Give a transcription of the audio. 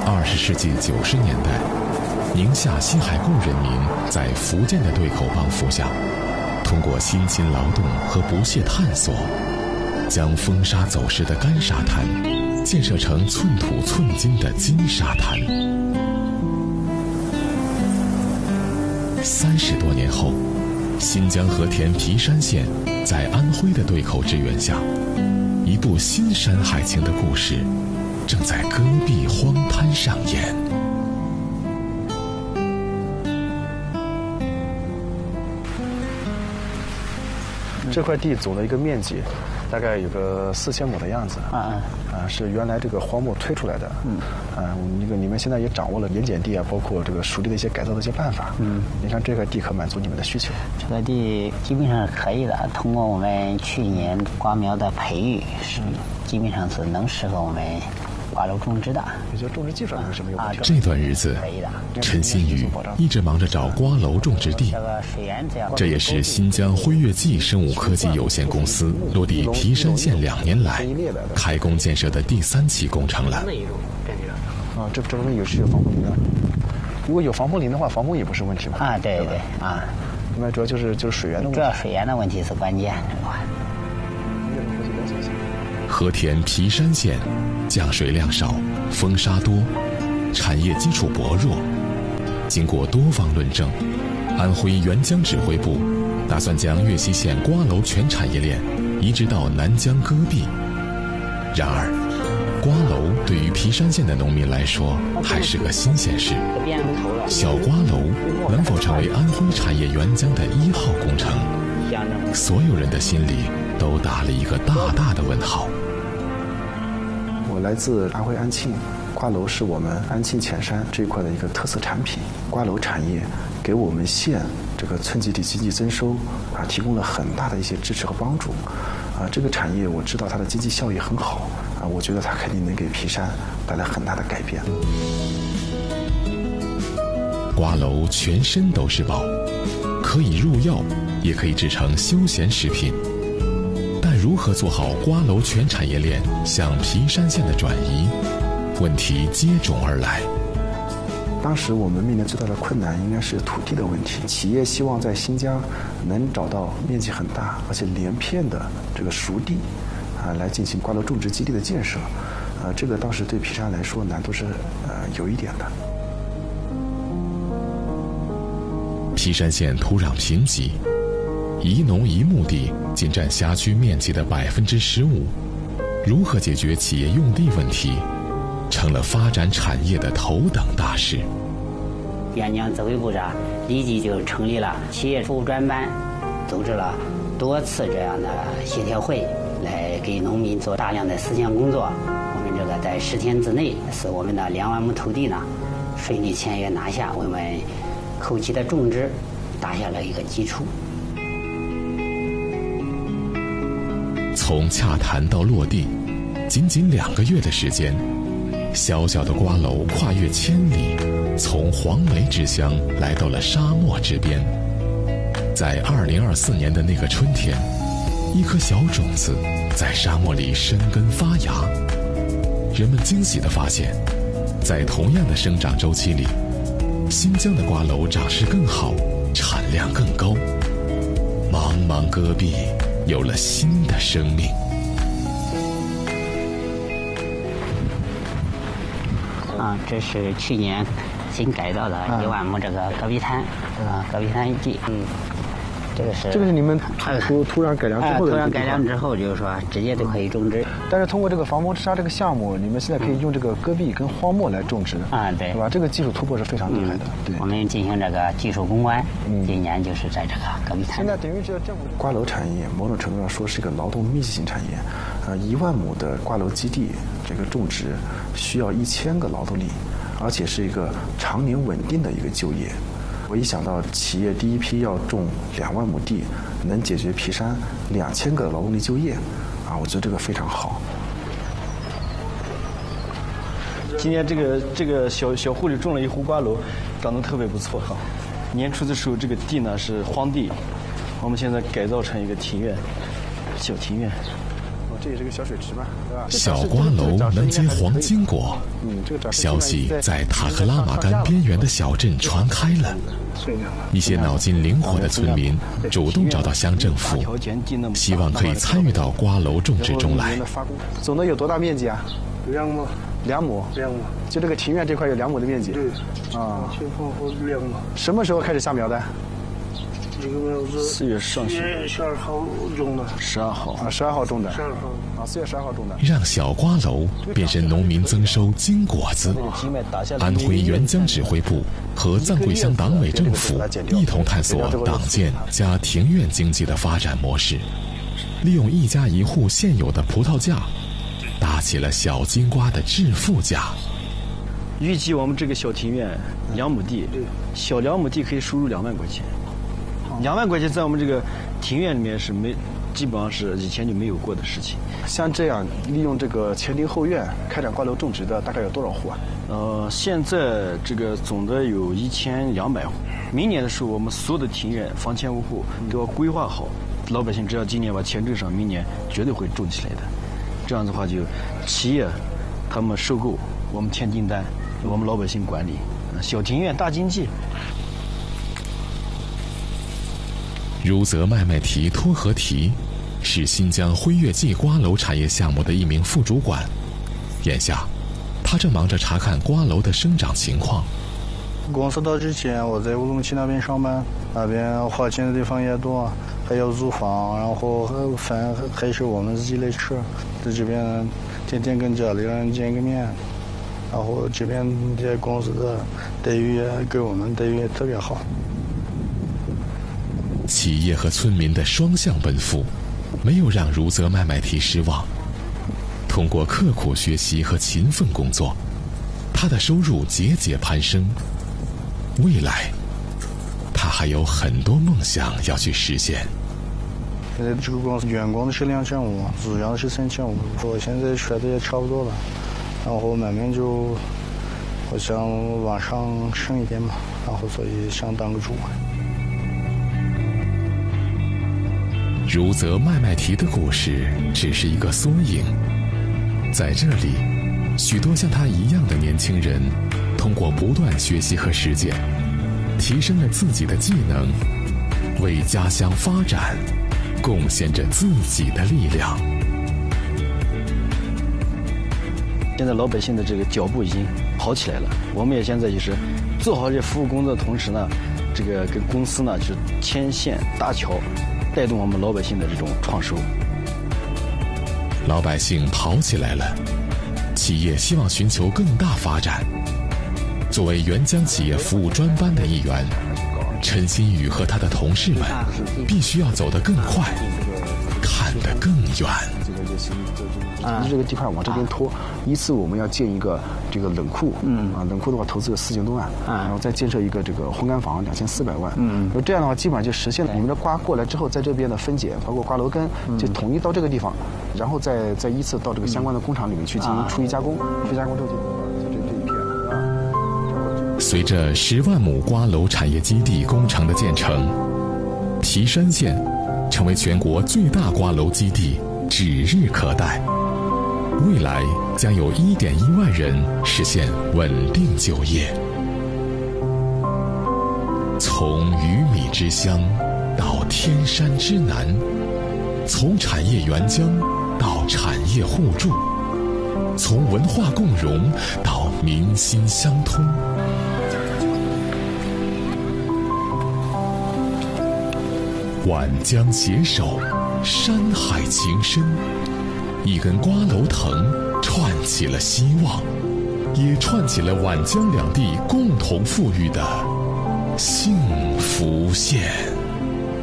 20世纪90年代，宁夏西海固人民在福建的对口帮扶下，通过辛勤劳动和不懈探索，将风沙走失的干沙滩建设成寸土寸金的金沙滩。30多年后，新疆和田皮山县在安徽的对口支援下，一部新山海情的故事正在戈壁荒滩上演。 这块地走了一个面积，大概有个4000亩的样子。是原来这个荒漠推出来的。你们现在也掌握了盐碱地啊，包括这个熟地的一些改造的一些办法。你看这块地可满足你们的需求。 这个地基本上是可以的，通过我们去年瓜苗的培育，基本上是能适合我们瓜楼种植的。 也就种植技术上是没有问题。 这段日子，陈新宇一直忙着找瓜楼种植地。这也是新疆辉跃剂生物科技有限公司落地皮山县2年来开工建设的第3期工程了。 这边有防风林的。如果有防风林的话，防风也不是问题嘛。 对。 那么主要就是水源的问题。 主要水源的问题是关键。 和田皮山县降水量少，风沙多，产业基础薄弱。经过多方论证，安徽援疆指挥部打算将岳西县瓜楼全产业链移植到南疆戈壁。然而，瓜楼对于皮山县的农民来说还是个新鲜事。小瓜楼能否成为安徽产业援疆的1号工程？所有人的心里都打了一个大大的问号。 我来自安徽安庆，瓜楼是我们安庆浅山这一块的一个特色产品。瓜楼产业给我们县这个村集体经济增收提供了很大的一些支持和帮助。这个产业我知道它的经济效益很好我觉得它肯定能给皮山带来很大的改变。 瓜楼全身都是宝，可以入药，也可以制成休闲食品。但如何做好瓜楼全产业链向皮山县的转移，问题接踵而来。 当时我们面临最大的困难应该是土地的问题。企业希望在新疆能找到面积很大而且连片的这个熟地来进行瓜楼种植基地的建设。这个当时对皮山来说难度是有一点的。 皮山县土壤贫瘠，一农一牧地仅占辖区面积的15%，如何解决企业用地问题，成了发展产业的头等大事。 援疆指挥部长立即就成立了企业服务专班，组织了多次这样的协调会，来给农民做大量的思想工作。我们这个在10天之内，使我们的2万亩土地呢顺利签约拿下，为我们后期的种植打下了一个基础。 从洽谈到落地，仅仅2个月的时间，小小的瓜楼跨越千里，从黄梅之乡来到了沙漠之边。在2024年的那个春天，一颗小种子在沙漠里生根发芽。人们惊喜地发现，在同样的生长周期里，新疆的瓜楼长势更好，产量更高。茫茫戈壁有了新的生命。 这是去年新改造的1万亩这个戈壁滩，戈壁滩地。这个是你们土壤改良之后的。 土壤改良之后，就是说直接都可以种植。 但是通过这个防风治沙这个项目，你们现在可以用这个戈壁跟荒漠来种植。 对， 是吧？这个技术突破是非常厉害的。对， 我们进行这个技术攻关，今年就是在这个戈壁滩。 现在等于这个瓜楼产业，某种程度上说是一个劳动密集型产业。1万亩的瓜楼基地，这个种植需要1000个劳动力，而且是一个常年稳定的一个就业。我一想到企业第一批要种2万亩地，能解决皮山2000个劳动力就业，我觉得这个非常好。 今年这个小户里种了一户瓜楼，长得特别不错哈。年初的时候，这个地呢是荒地，我们现在改造成一个庭院，小庭院。 这也是个小水池嘛，对吧？ 小瓜楼能结黄金果，消息在塔克拉玛干边缘的小镇传开了。一些脑筋灵活的村民主动找到乡政府，希望可以参与到瓜楼种植中来。 总的有多大面积啊？2亩。2亩。就这个庭院这块有2亩的面积。 对。 啊。 前后后2亩。 什么时候开始下苗的这个苗是 4月上旬 12号种的。 12号啊，12号种的。 12号啊，4月12号种的。 让小瓜楼变身农民增收金果子。安徽援疆指挥部和藏桂乡党委政府一同探索党建加庭院经济的发展模式，利用一家一户现有的葡萄架，搭起了小金瓜的致富架。 预计我们这个小庭院2亩地，小2亩地可以收入2万块钱。2万块钱在我们这个庭院里面是基本上是以前就没有过的事情。 像这样利用这个前庭后院开展瓜楼种植的大概有多少户啊？ 现在这个总的有1200户。明年的时候，我们所有的庭院房前屋后都要规划好，老百姓只要今年把钱挣上，明年绝对会种起来的。这样的话，就企业他们收购，我们填订单，我们老百姓管理，小庭院大经济。 如泽麦麦提托合提是新疆辉跃记瓜楼产业项目的一名副主管，眼下他正忙着查看瓜楼的生长情况。 公司到之前我在乌鲁木齐那边上班，那边花钱的地方也多，还要租房，然后饭还是我们自己来吃。在这边天天跟家里人见个面，然后这边这公司的待遇也给我们待遇也特别好。 企业和村民的双向奔赴，没有让如泽麦麦提失望。通过刻苦学习和勤奋工作，他的收入节节攀升。未来，他还有很多梦想要去实现。 现在这个公司员工的是2500，组员的是3500，我现在学的也差不多了，然后慢慢就我想往上升一点嘛，然后所以想当个主管。 如泽麦麦提的故事只是一个缩影，在这里，许多像他一样的年轻人，通过不断学习和实践，提升了自己的技能，为家乡发展贡献着自己的力量。 现在老百姓的这个脚步已经好起来了，我们也现在就是做好这服务工作的同时呢，这个跟公司呢就是牵线搭桥，带动我们老百姓的这种创收。 老百姓跑起来了，企业希望寻求更大发展。作为援疆企业服务专班的一员，陈新宇和他的同事们必须要走得更快，看得更远。 这个地块往这边拖，依次我们要建一个这个冷库，冷库的话投资有4000多万，然后再建设一个这个烘干房2400万，这样的话基本上就实现了我们的瓜过来之后，在这边的分解，包括瓜楼根，就统一到这个地方，然后再依次到这个相关的工厂里面去进行初一加工，初一加工之后就这一片啊。 随着10万亩瓜楼产业基地工程的建成，提山县成为全国最大瓜楼基地指日可待。未来将有1.1万人实现稳定就业。从鱼米之乡到天山之南，从产业援疆到产业互助，从文化共融到民心相通。皖江携手，山海情深。一根瓜楼藤串起了希望，也串起了皖江两地共同富裕的幸福线。